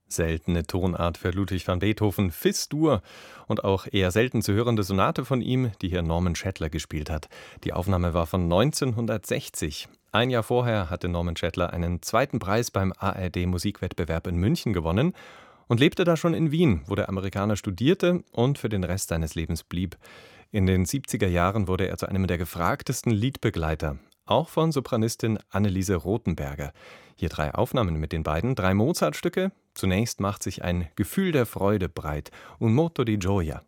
Seltene Tonart für Ludwig van Beethoven, Fis-Dur, und auch eher selten zu hörende Sonate von ihm, die hier Norman Schaedler gespielt hat. Die Aufnahme war von 1960. Ein Jahr vorher hatte Norman Schaedler einen zweiten Preis beim ARD-Musikwettbewerb in München gewonnen und lebte da schon in Wien, wo der Amerikaner studierte und für den Rest seines Lebens blieb. In den 70er Jahren wurde er zu einem der gefragtesten Liedbegleiter, auch von Sopranistin Anneliese Rothenberger. Hier 3 Aufnahmen mit den beiden, 3 Mozart-Stücke. Zunächst macht sich ein Gefühl der Freude breit, Un moto di gioia.